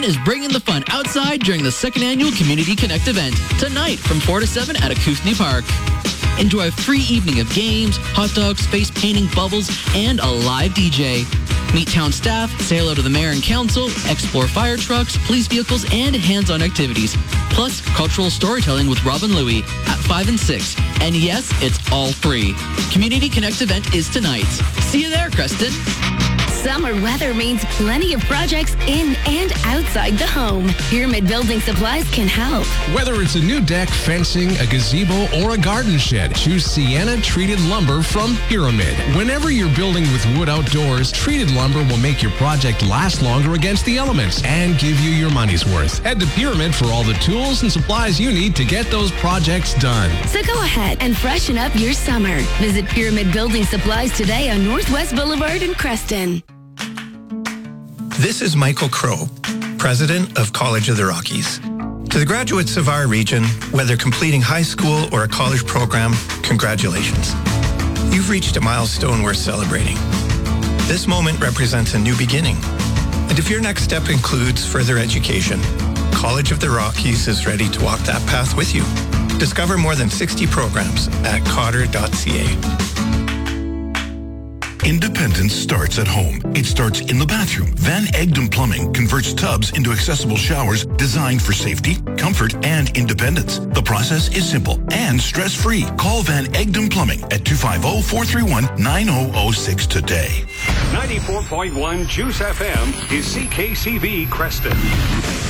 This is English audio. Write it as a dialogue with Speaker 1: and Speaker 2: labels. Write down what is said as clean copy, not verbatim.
Speaker 1: is bringing the fun outside during the second annual Community Connect event tonight from 4 to 7 at Akoothney Park. Enjoy a free evening of games, hot dogs, face painting, bubbles, and a live DJ. Meet town staff, say hello to the mayor and council, explore fire trucks, police vehicles, and hands-on activities. Plus, cultural storytelling with Robin Louie at 5 and 6. And yes, it's all free. Community Connect event is tonight. See you there, Creston.
Speaker 2: Summer weather means plenty of projects in and outside the home. Pyramid Building Supplies can help.
Speaker 3: Whether it's a new deck, fencing, a gazebo, or a garden shed, choose Sienna Treated Lumber from Pyramid. Whenever you're building with wood outdoors, treated lumber will make your project last longer against the elements and give you your money's worth. Head to Pyramid for all the tools and supplies you need to get those projects done.
Speaker 2: So go ahead and freshen up your summer. Visit Pyramid Building Supplies today on Northwest Boulevard in Creston.
Speaker 4: This is Michael Crow, President of College of the Rockies. To the graduates of our region, whether completing high school or a college program, congratulations. You've reached a milestone worth celebrating. This moment represents a new beginning. And if your next step includes further education, College of the Rockies is ready to walk that path with you. Discover more than 60 programs at cotter.ca.
Speaker 5: Independence starts at home. It starts in the bathroom. Van Egdon Plumbing converts tubs into accessible showers designed for safety, comfort, and independence. The process is simple and stress-free. Call Van Egdon Plumbing at 250-431-9006 today.
Speaker 6: 94.1 Juice FM is CKCB Creston.